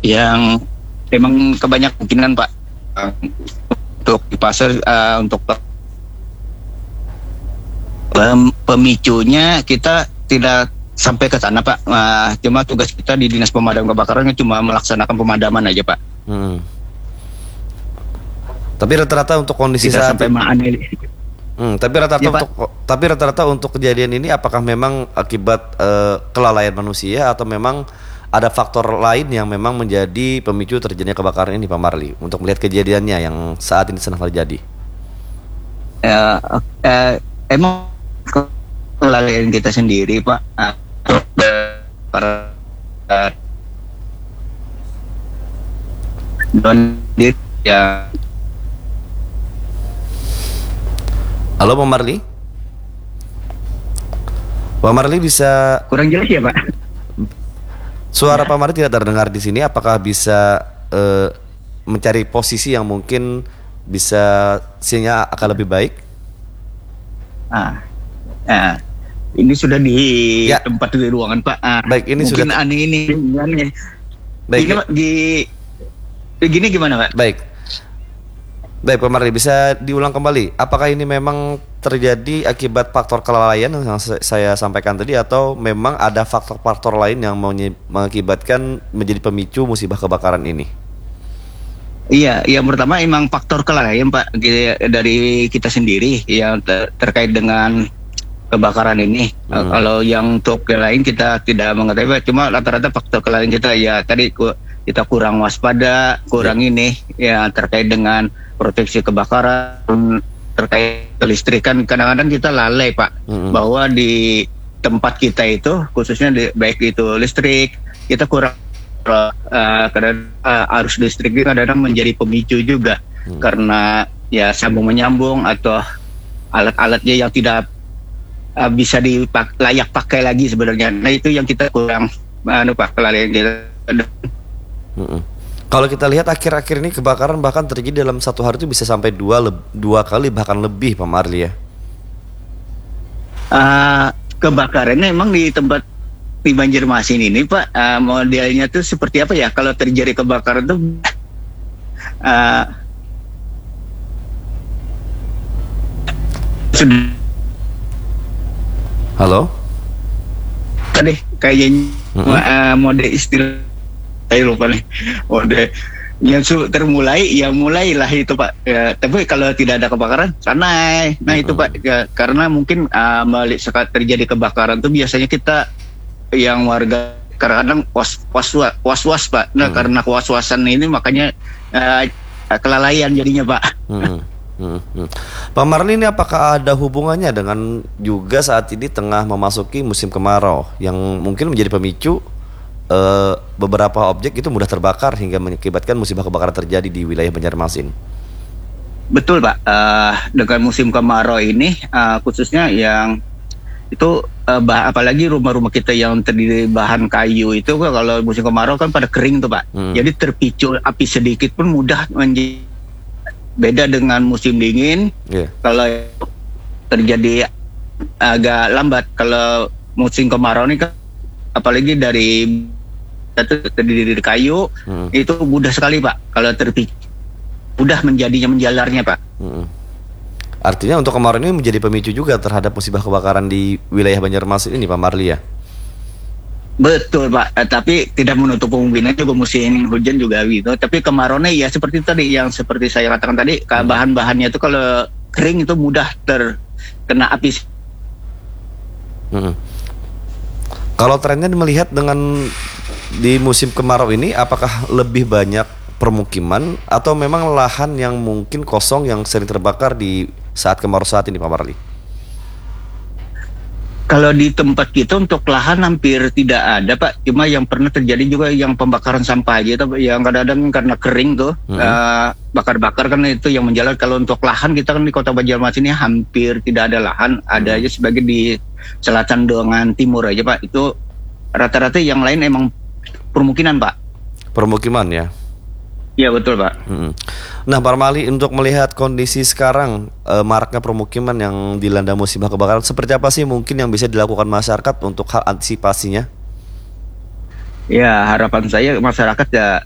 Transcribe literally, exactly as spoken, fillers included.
yang memang kebanyakan kemungkinan Pak uh, untuk di pasar uh, untuk pem- pemicunya kita tidak sampai ke sana Pak. Uh, cuma tugas kita di Dinas Pemadam Kebakaran cuma melaksanakan pemadaman aja Pak. Hmm. Tapi rata-rata untuk kondisi Tidak saat sampai menganalisis. Hmm, tapi rata-rata Ya, Pak. untuk tapi rata-rata untuk kejadian ini apakah memang akibat uh, kelalaian manusia atau memang ada faktor lain yang memang menjadi pemicu terjadinya kebakaran ini Pak Marli, untuk melihat kejadiannya yang saat ini sedang terjadi? Uh, uh, emang kelalaian kita sendiri Pak. Uh, para uh, don ya. Halo Pak Marli? Pak Marli bisa... Kurang jelas ya Pak? Suara Pak Marli tidak terdengar di sini. Apakah bisa uh, mencari posisi yang mungkin bisa sinyal akan lebih baik? Ah, ah, ini sudah di Ya. tempat di ruangan Pak. Ah, Baik, ini mungkin sudah- aneh ini. Aneh. Baik. Ini Pak, di begini gimana Pak? Baik. Baik Pak Marli, bisa diulang kembali. Apakah ini memang terjadi akibat faktor kelalaian yang sa- saya sampaikan tadi, atau memang ada faktor-faktor lain yang menye- mengakibatkan menjadi pemicu musibah kebakaran ini? Iya, yang pertama emang faktor kelalaian Pak Gi- dari kita sendiri yang ter- terkait dengan kebakaran ini. Hmm. Uh, kalau yang untuk yang lain kita tidak mengetahui Pak. Cuma rata-rata faktor kelalaian kita ya tadi ku- kita kurang waspada, kurang ini ya terkait dengan proteksi kebakaran, terkait kelistrikan. Kadang-kadang kita lalai Pak Hmm. bahwa di tempat kita itu khususnya di, baik itu listrik kita kurang uh, kadang uh, arus listrik itu kadang menjadi pemicu juga Hmm. karena ya sambung menyambung atau alat-alatnya yang tidak uh, bisa dipak layak pakai lagi sebenarnya. Nah itu yang kita kurang anu Pak kelalaian kita. Mm-mm. Kalau kita lihat akhir-akhir ini kebakaran bahkan terjadi dalam satu hari itu bisa sampai dua leb- dua kali bahkan lebih Pak Marli ya. Uh, kebakarannya emang di tempat di Banjarmasin ini Pak, uh, modelnya tuh seperti apa ya kalau terjadi kebakaran tuh uh, sudah Halo? tadi kayaknya Mm-mm. uh, mode istilah saya lupa nih mode yang su- termulai ya mulailah itu Pak ya, tapi kalau tidak ada kebakaran santai. Nah itu Pak ya, karena mungkin uh, balik saat terjadi kebakaran tuh biasanya kita yang warga kadang-kadang was was was was Pak. Nah Hmm. karena was-wasan ini makanya uh, kelalaian jadinya Pak. Hmm, hmm, hmm. Pak Marli, ini apakah ada hubungannya dengan juga saat ini tengah memasuki musim kemarau yang mungkin menjadi pemicu eh, beberapa objek itu mudah terbakar hingga mengakibatkan musibah kebakaran terjadi di wilayah Banjarmasin? Betul Pak, uh, dengan musim kemarau ini uh, khususnya yang itu uh, bah- apalagi rumah-rumah kita yang terdiri bahan kayu itu kalau musim kemarau kan pada kering tuh Pak. Hmm. Jadi terpicu api sedikit pun mudah menjadi beda dengan musim dingin. Yeah. Kalau terjadi agak lambat, kalau musim kemarau ini kan apalagi dari itu terdiri dari kayu Hmm. itu mudah sekali Pak kalau terpicu, mudah menjadinya menjalarnya Pak. Hmm. Artinya untuk kemarin ini menjadi pemicu juga terhadap musibah kebakaran di wilayah Banjarmasin ini Pak Marli ya? Betul Pak, eh, tapi tidak menutup kemungkinan juga musim hujan juga gitu. Tapi kemaraunya ya seperti tadi yang seperti saya katakan tadi, ke bahan-bahannya itu kalau kering itu mudah terkena api. Hmm. Kalau trennya melihat dengan di musim kemarau ini, apakah lebih banyak permukiman atau memang lahan yang mungkin kosong yang sering terbakar di saat kemarau saat ini Pak Marli? Kalau di tempat kita untuk lahan hampir tidak ada Pak. Cuma yang pernah terjadi juga yang pembakaran sampah aja tuh, yang kadang-kadang karena kering tuh Hmm. eh, bakar-bakar kan itu yang menjalar. Kalau untuk lahan kita kan di Kota Banjarmasin ini hampir tidak ada lahan, ada Hmm. aja sebagai di selatan dengan timur aja Pak. Itu rata-rata yang lain emang permukiman Pak. Permukiman ya. Iya betul Pak. Mm-mm. Nah Pak Marli, untuk melihat kondisi sekarang eh, maraknya permukiman yang dilanda musibah kebakaran, seperti apa sih mungkin yang bisa dilakukan masyarakat untuk hal antisipasinya? Ya harapan saya masyarakat ya